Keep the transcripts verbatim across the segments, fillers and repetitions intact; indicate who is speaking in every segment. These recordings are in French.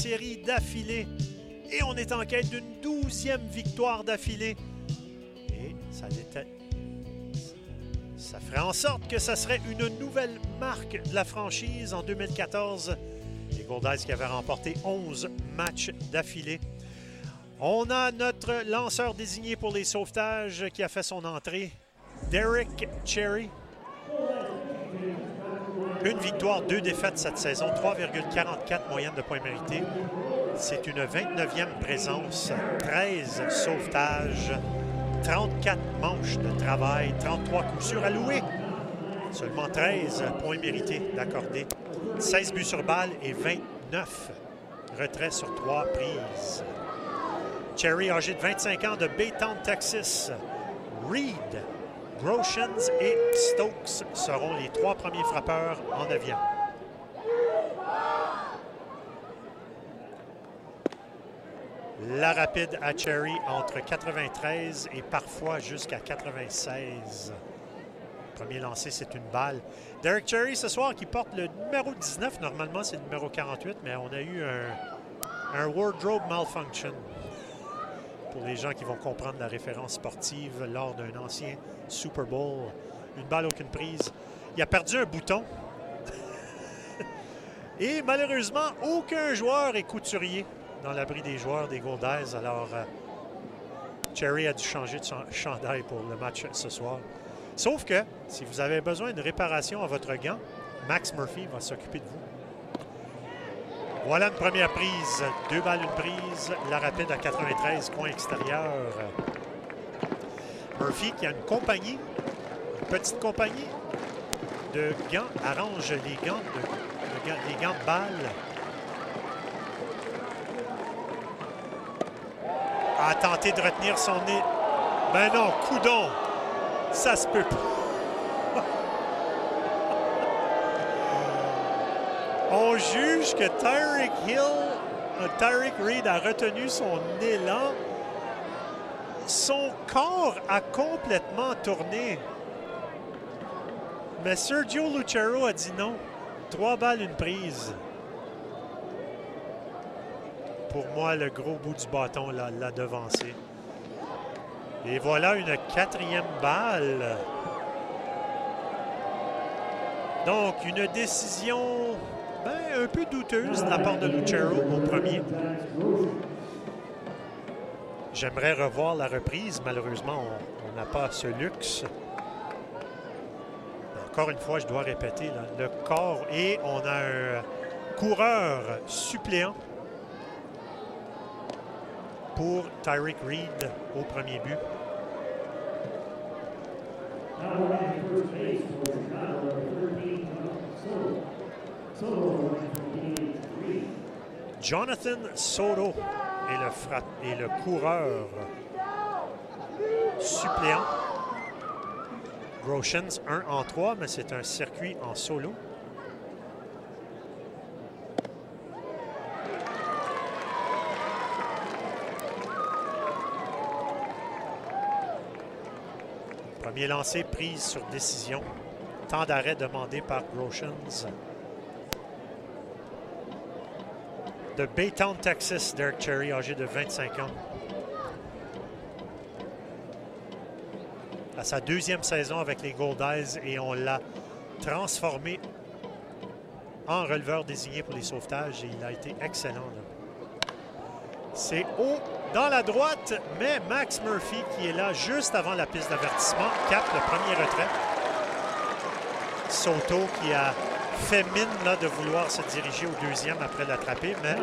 Speaker 1: série d'affilée. Et on est en quête d'une douzième victoire d'affilée. Et ça, était... ça ferait en sorte que ça serait une nouvelle marque de la franchise en deux mille quatorze. Les Golden qui avaient remporté onze matchs d'affilée. On a notre lanceur désigné pour les sauvetages qui a fait son entrée, Derek Cherry. Une victoire, deux défaites cette saison, trois virgule quarante-quatre moyenne de points mérités. C'est une vingt-neuvième présence, treize sauvetages, trente-quatre manches de travail, trente-trois coups sûrs alloués. Seulement treize points mérités d'accorder, seize buts sur balle et vingt-neuf retraits sur trois prises. Cherry, âgé de vingt-cinq ans, de Baytown, Texas. Reed, Groshans et Stokes seront les trois premiers frappeurs en neuvième. La rapide à Cherry entre quatre-vingt-treize et parfois jusqu'à quatre-vingt-seize. Premier lancé, c'est une balle. Derek Cherry, ce soir, qui porte le numéro dix-neuf. Normalement, c'est le numéro quarante-huit, mais on a eu un, un wardrobe malfunction. Pour les gens qui vont comprendre la référence sportive lors d'un ancien Super Bowl. Une balle, aucune prise. Il a perdu un bouton. Et malheureusement, aucun joueur est couturier dans l'abri des joueurs des Golden. Alors, euh, Cherry a dû changer de chandail pour le match ce soir. Sauf que, si vous avez besoin de réparation à votre gant, Max Murphy va s'occuper de vous. Voilà une première prise. Deux balles, une prise. La rapide à quatre-vingt-treize, coin extérieur. Murphy qui a une compagnie, une petite compagnie de gants, arrange les gants de, de gants, les gants de balle. A tenté de retenir son nez. Ben non, coudon! Ça se peut pas. On juge que Tyreek Hill, euh, Tyreek Reed a retenu son élan. Son corps a complètement tourné. Mais Sergio Lucero a dit non. Trois balles, une prise. Pour moi, le gros bout du bâton l'a devancé. Et voilà une quatrième balle. Donc, une décision ben, un peu douteuse de la part de Lucero au premier. J'aimerais revoir la reprise. Malheureusement, on n'a pas ce luxe. Encore une fois, je dois répéter, là, le corps. Et on a un coureur suppléant pour Tyreek Reed au premier but. Jonathan Soto est le, frappe, est le coureur suppléant. Groshans, un en trois, mais c'est un circuit en solo. Premier lancé, prise sur décision. Temps d'arrêt demandé par Groshans. De Baytown, Texas, Derek Cherry, âgé de vingt-cinq ans. À sa deuxième saison avec les Golden et on l'a transformé en releveur désigné pour les sauvetages et il a été excellent. C'est haut dans la droite, mais Max Murphy qui est là juste avant la piste d'avertissement capte le premier retrait. Soto qui a fait mine là, de vouloir se diriger au deuxième après l'attraper, mais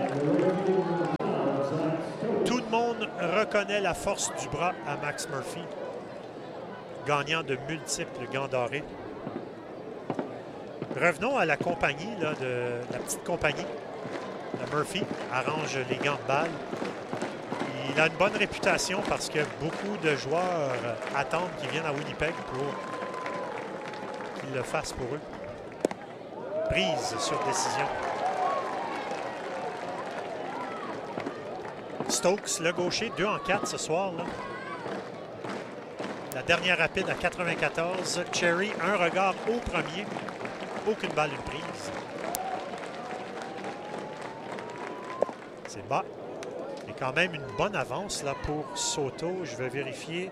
Speaker 1: tout le monde reconnaît la force du bras à Max Murphy, gagnant de multiples gants dorés. Revenons à la compagnie, là, de la petite compagnie. La Murphy arrange les gants de balle. Il a une bonne réputation parce que beaucoup de joueurs attendent qu'il vienne à Winnipeg pour qu'il le fasse pour eux. Prise sur décision. Stokes, le gaucher, deux en quatre ce soir. Là. La dernière rapide à quatre-vingt-quatorze. Cherry, un regard au premier. Aucune balle, une prise. C'est bas. Et quand même une bonne avance là pour Soto. Je vais vérifier.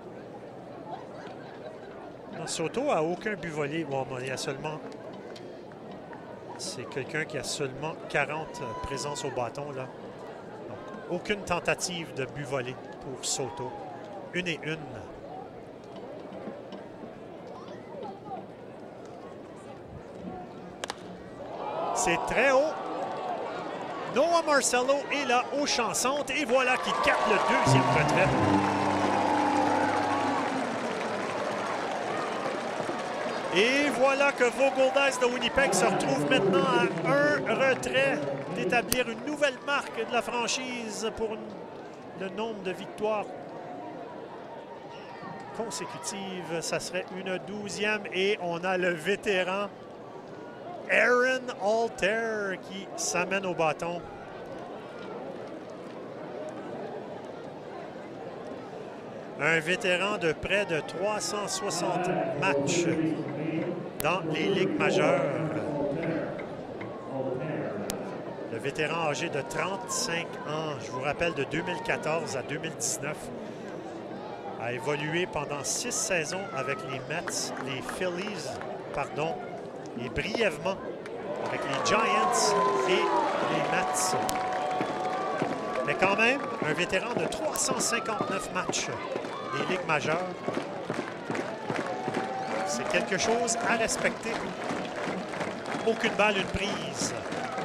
Speaker 1: Non, Soto a aucun but volé. Bon, il y a seulement... C'est quelqu'un qui a seulement quarante présences au bâton là. Donc, aucune tentative de but volé pour Soto. Une et une. C'est très haut. Noah Marcello est là aux chansantes et voilà qu'il capte le deuxième retrait. Et voilà que vos Goldeyes de Winnipeg se retrouvent maintenant à un retrait d'établir une nouvelle marque de la franchise pour une, le nombre de victoires consécutives. Ça serait une douzième et on a le vétéran Aaron Alter qui s'amène au bâton. Un vétéran de près de trois cent soixante matchs dans les ligues majeures. Le vétéran âgé de trente-cinq ans, je vous rappelle de deux mille quatorze à deux mille dix-neuf, a évolué pendant six saisons avec les Mets, les Phillies, pardon, et brièvement avec les Giants et les Mets. Mais quand même, un vétéran de trois cent cinquante-neuf matchs des ligues majeures. C'est quelque chose à respecter. Aucune balle, une prise.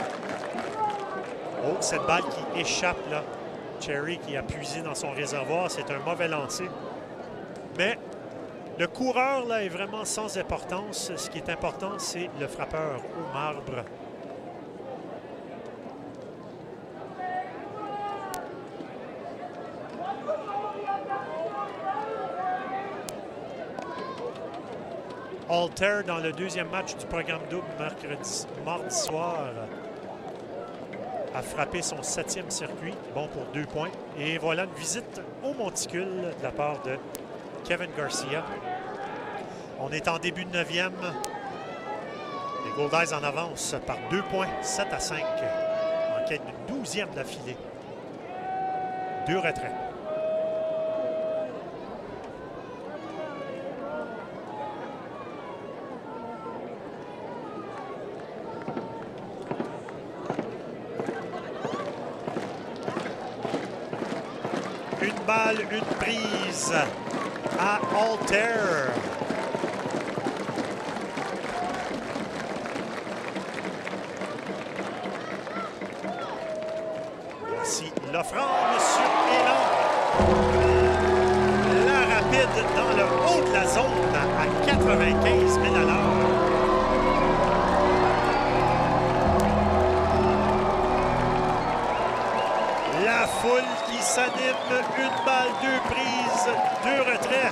Speaker 1: Oh, cette balle qui échappe là. Cherry qui a puisé dans son réservoir, c'est un mauvais lancer. Mais le coureur là est vraiment sans importance. Ce qui est important, c'est le frappeur au marbre. Alter, dans le deuxième match du programme double mercredi, mardi soir, a frappé son septième circuit, bon pour deux points. Et voilà une visite au monticule de la part de Kevin Garcia. On est en début de neuvième. Les Goldeyes en avance par deux points, sept à cinq, en quête d'une douzième d'affilée. Deux retraits. Balle, une prise à Alter. Voici l'offrande sur Élan. La rapide dans le haut de la zone à quatre-vingt-quinze mille à l'heure. La foule qui s'anime, une balle, deux prises, deux retraits.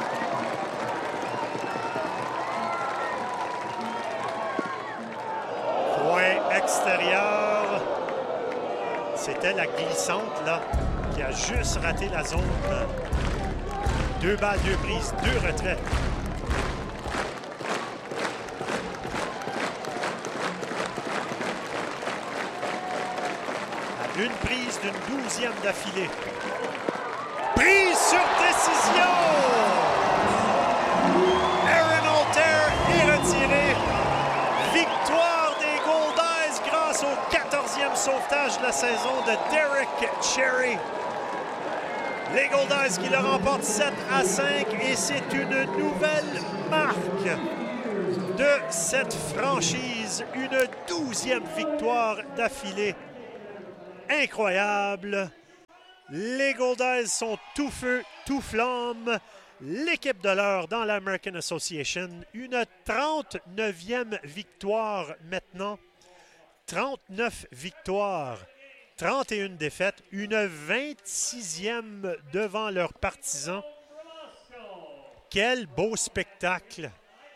Speaker 1: Point extérieur. C'était la glissante, là, qui a juste raté la zone. Deux balles, deux prises, deux retraits. Une prise d'une douzième d'affilée. Prise sur décision! Aaron Alter est retiré. Victoire des Goldeyes grâce au quatorzième sauvetage de la saison de Derek Cherry. Les Goldeyes qui le remportent sept à cinq et c'est une nouvelle marque de cette franchise. Une douzième victoire d'affilée. Incroyable. Les Goldeyes sont tout feu, tout flamme. L'équipe de l'heure dans l'American Association. Une trente-neuvième victoire maintenant. trente-neuf victoires, trente et une défaites. Une vingt-sixième devant leurs partisans. Quel beau spectacle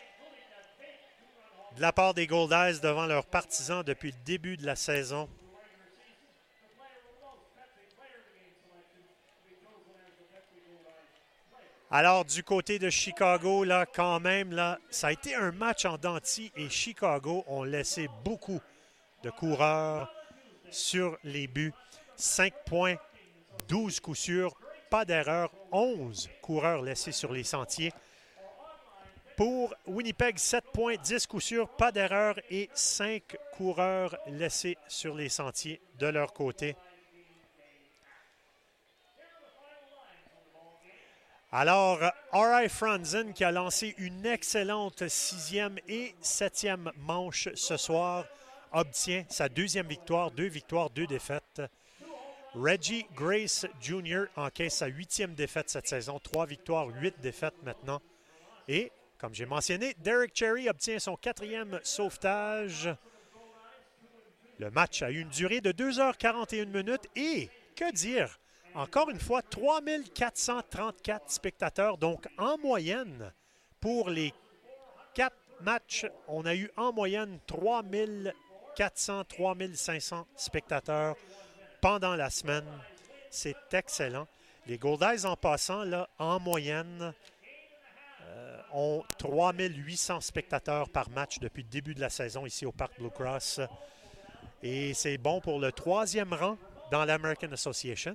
Speaker 1: de la part des Goldeyes devant leurs partisans depuis le début de la saison. Alors, du côté de Chicago, là, quand même, là, ça a été un match en dents de scie et Chicago ont laissé beaucoup de coureurs sur les buts. cinq points, douze coups sûrs, pas d'erreur, onze coureurs laissés sur les sentiers. Pour Winnipeg, sept points, dix coups sûrs, pas d'erreur et cinq coureurs laissés sur les sentiers de leur côté. Alors, R I Franzen qui a lancé une excellente sixième et septième manche ce soir obtient sa deuxième victoire, deux victoires, deux défaites. Reggie Grace Junior encaisse sa huitième défaite cette saison, trois victoires, huit défaites maintenant. Et, comme j'ai mentionné, Derek Cherry obtient son quatrième sauvetage. Le match a eu une durée de deux heures quarante et une minutes et, que dire, encore une fois, trois mille quatre cent trente-quatre spectateurs. Donc, en moyenne, pour les quatre matchs, on a eu en moyenne trois mille quatre cents, trois mille cinq cents spectateurs pendant la semaine. C'est excellent. Les Goldeyes, en passant, là, en moyenne, euh, ont trois mille huit cents spectateurs par match depuis le début de la saison ici au Parc Blue Cross. Et c'est bon pour le troisième rang dans l'American Association.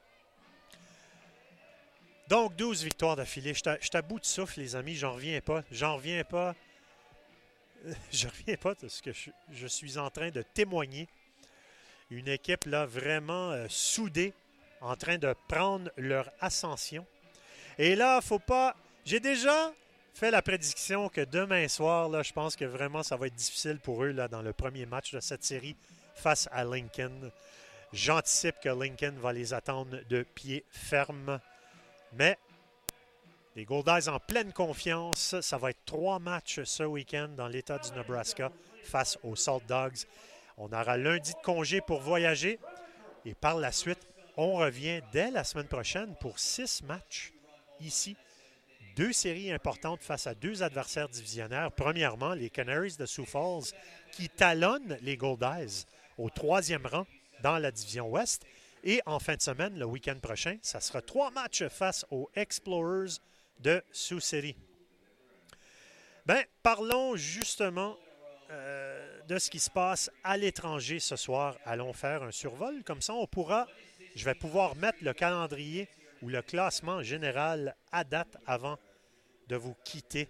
Speaker 1: Donc, douze victoires d'affilée. Je suis à bout de souffle, les amis. J'en reviens pas. J'en reviens pas. Je reviens pas de ce que je, je suis en train de témoigner. Une équipe là vraiment euh, soudée, en train de prendre leur ascension. Et là, faut pas... J'ai déjà fait la prédiction que demain soir, là, je pense que vraiment ça va être difficile pour eux là, dans le premier match de cette série face à Lincoln. J'anticipe que Lincoln va les attendre de pied ferme. Mais les Goldeyes en pleine confiance. Ça va être trois matchs ce week-end dans l'État du Nebraska face aux Salt Dogs. On aura lundi de congé pour voyager. Et par la suite, on revient dès la semaine prochaine pour six matchs ici. Deux séries importantes face à deux adversaires divisionnaires. Premièrement, les Canaries de Sioux Falls qui talonnent les Goldeyes au troisième rang dans la division Ouest. Et en fin de semaine, le week-end prochain, ça sera trois matchs face aux Explorers de Sioux City. Bien, parlons justement euh, de ce qui se passe à l'étranger ce soir. Allons faire un survol. Comme ça, on pourra, je vais pouvoir mettre le calendrier ou le classement général à date avant de vous quitter.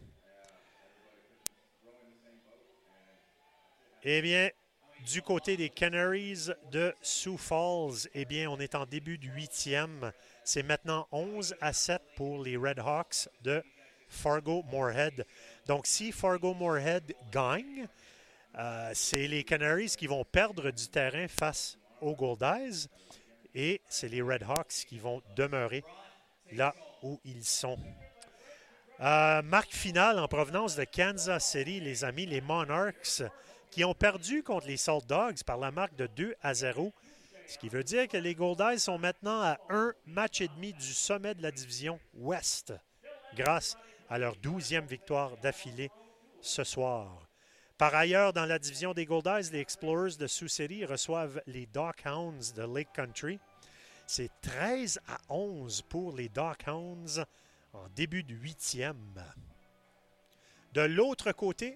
Speaker 1: Eh bien, du côté des Canaries de Sioux Falls, eh bien, on est en début du huitième. C'est maintenant onze à sept pour les Red Hawks de Fargo-Moorhead. Donc, si Fargo-Moorhead gagne, euh, c'est les Canaries qui vont perdre du terrain face aux Goldeyes et c'est les Red Hawks qui vont demeurer là où ils sont. Euh, marque finale en provenance de Kansas City, les amis, les Monarchs, qui ont perdu contre les Salt Dogs par la marque de deux à zéro. Ce qui veut dire que les Goldeyes sont maintenant à un match et demi du sommet de la division Ouest, grâce à leur douzième victoire d'affilée ce soir. Par ailleurs, dans la division des Goldeyes, les Explorers de Sioux City reçoivent les Dockhounds de Lake Country. C'est treize à onze pour les Dockhounds en début de huitième. De l'autre côté,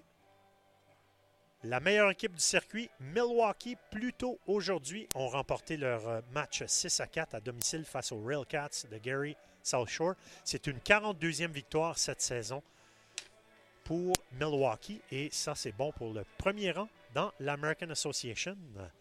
Speaker 1: la meilleure équipe du circuit, Milwaukee, plus tôt aujourd'hui, ont remporté leur match six à quatre à domicile face aux Railcats de Gary South Shore. C'est une quarante-deuxième victoire cette saison pour Milwaukee et ça, c'est bon pour le premier rang dans l'American Association.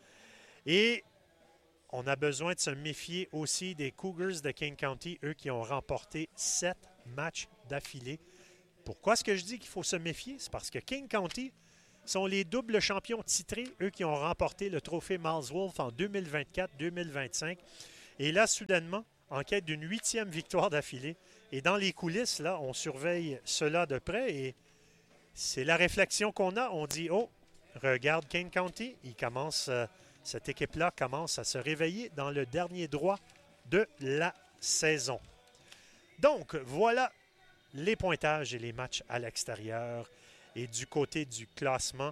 Speaker 1: Et on a besoin de se méfier aussi des Cougars de King County, eux qui ont remporté sept matchs d'affilée. Pourquoi est-ce que je dis qu'il faut se méfier? C'est parce que King County sont les doubles champions titrés, eux qui ont remporté le trophée Miles Wolff en deux mille vingt-quatre deux mille vingt-cinq. Et là, soudainement, en quête d'une huitième victoire d'affilée. Et dans les coulisses, là, on surveille cela de près et c'est la réflexion qu'on a. On dit, oh, regarde King County, il commence, euh, cette équipe-là commence à se réveiller dans le dernier droit de la saison. Donc, voilà les pointages et les matchs à l'extérieur. Et du côté du classement.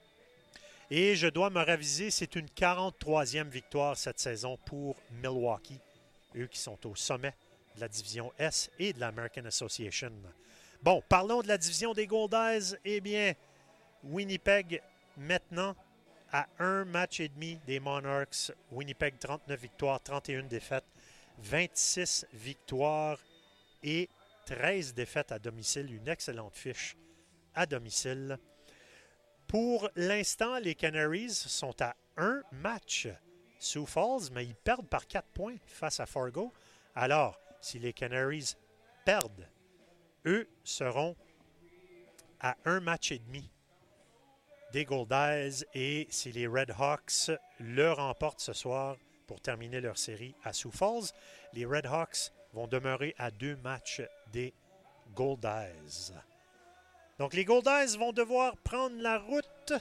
Speaker 1: Et je dois me raviser, c'est une quarante-troisième victoire cette saison pour Milwaukee, eux qui sont au sommet de la division S et de l'American Association. Bon, parlons de la division des Goldeyes. Eh bien, Winnipeg maintenant à un match et demi des Monarchs. Winnipeg, trente-neuf victoires, trente et une défaites, vingt-six victoires et treize défaites à domicile. Une excellente fiche à domicile. Pour l'instant, les Canaries sont à un match Sioux Falls, mais ils perdent par quatre points face à Fargo. Alors, si les Canaries perdent, eux seront à un match et demi des Goldeyes, et si les Red Hawks le remportent ce soir pour terminer leur série à Sioux Falls, les Red Hawks vont demeurer à deux matchs des Goldeyes. Donc les Goldeyes vont devoir prendre la route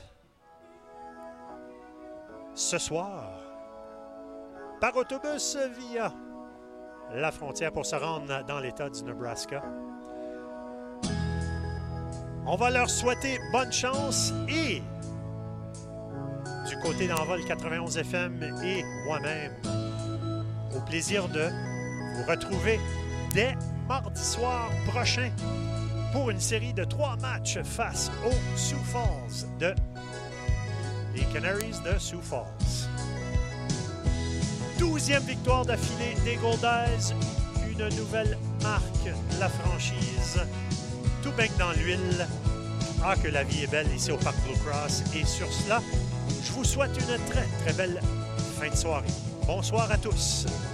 Speaker 1: ce soir par autobus via la frontière pour se rendre dans l'État du Nebraska. On va leur souhaiter bonne chance et du côté d'Envol quatre-vingt-onze F M et moi-même, au plaisir de vous retrouver dès mardi soir prochain pour une série de trois matchs face aux Sioux Falls de les Canaries de Sioux Falls. douzième victoire d'affilée des Goldeyes, une nouvelle marque, la franchise. Tout baigne dans l'huile. Ah, que la vie est belle ici au Parc Blue Cross. Et sur cela, je vous souhaite une très, très belle fin de soirée. Bonsoir à tous.